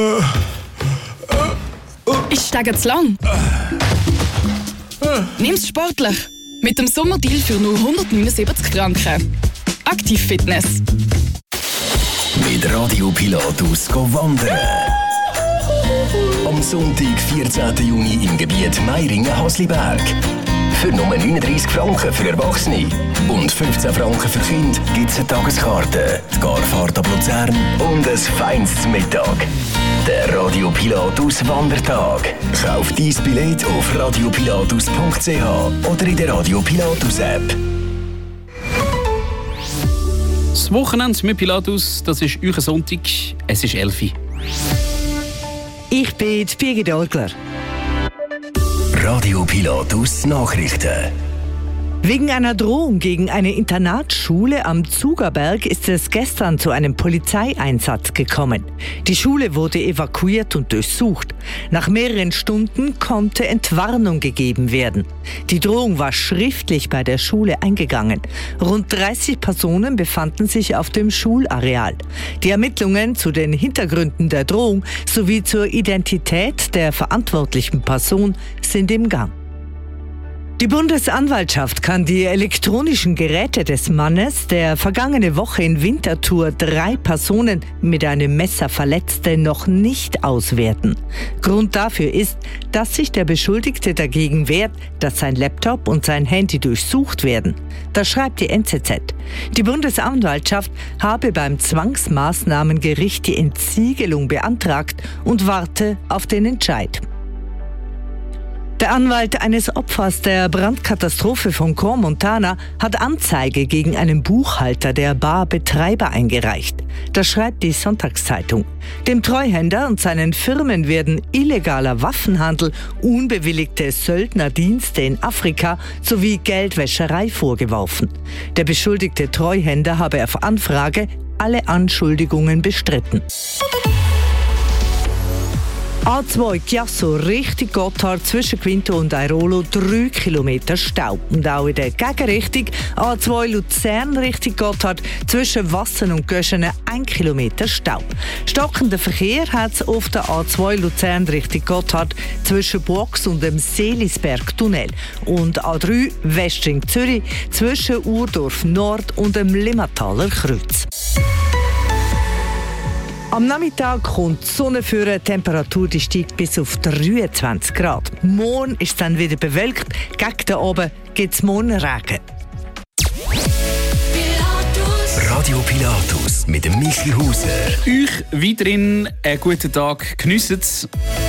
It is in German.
Ist der zu lang? Nimm's sportlich. Mit dem Sommerdeal für nur 179 Franken. Aktiv Fitness. Mit Radio Pilatus wandern. Am Sonntag, 14. Juni im Gebiet Meiringen-Hasliberg. Für nur 39 Franken für Erwachsene und 15 Franken für Kinder gibt es eine Tageskarte, die Garfahrt ab Luzern und ein feines Mittag. Der Radio Pilatus Wandertag. Kauf dein Billett auf radiopilatus.ch oder in der Radio Pilatus App. Das Wochenende mit Pilatus, das ist euer Sonntag, es ist 11 Uhr. Ich bin Birgit Orgler. Radio Pilatus Nachrichten. Wegen einer Drohung gegen eine Internatsschule am Zugerberg ist es gestern zu einem Polizeieinsatz gekommen. Die Schule wurde evakuiert und durchsucht. Nach mehreren Stunden konnte Entwarnung gegeben werden. Die Drohung war schriftlich bei der Schule eingegangen. Rund 30 Personen befanden sich auf dem Schulareal. Die Ermittlungen zu den Hintergründen der Drohung sowie zur Identität der verantwortlichen Person sind im Gang. Die Bundesanwaltschaft kann die elektronischen Geräte des Mannes, der vergangene Woche in Winterthur 3 Personen mit einem Messer verletzte, noch nicht auswerten. Grund dafür ist, dass sich der Beschuldigte dagegen wehrt, dass sein Laptop und sein Handy durchsucht werden. Das schreibt die NZZ. Die Bundesanwaltschaft habe beim Zwangsmaßnahmengericht die Entsiegelung beantragt und warte auf den Entscheid. Der Anwalt eines Opfers der Brandkatastrophe von Crans-Montana hat Anzeige gegen einen Buchhalter der Barbetreiber eingereicht. Das schreibt die Sonntagszeitung. Dem Treuhänder und seinen Firmen werden illegaler Waffenhandel, unbewilligte Söldnerdienste in Afrika sowie Geldwäscherei vorgeworfen. Der beschuldigte Treuhänder habe auf Anfrage alle Anschuldigungen bestritten. A2 Chiasso Richtung Gotthard zwischen Quinto und Airolo 3 Kilometer Stau. Und auch in der Gegenrichtung A2 Luzern Richtung Gotthard zwischen Wassen und Göschene 1 Kilometer Stau. Stockender Verkehr hat es auf der A2 Luzern Richtung Gotthard zwischen Box und dem Seelisberg-Tunnel. Und A3 Westring Zürich zwischen Urdorf Nord und dem Limmataler Kreuz. Am Nachmittag kommt die Sonne für eine Temperatur, die steigt bis auf 23 Grad. Morgen ist es dann wieder bewölkt. Gegen den Abend gibt es morgen Regen. Radio Pilatus mit dem Michi Hauser. Euch weiterhin einen guten Tag. Geniesst es.